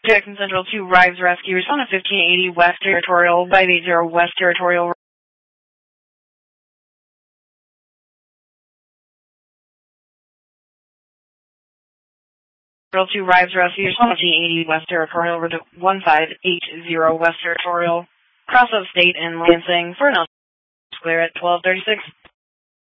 Jackson Central 2 Rives Rescue. Respond to 1580 West Territorial 580 West Territorial. 2 Rives Rescue. Respond to 1580 West Territorial over to 1580 West Territorial. Cross of State and Lansing for an clear at 1236.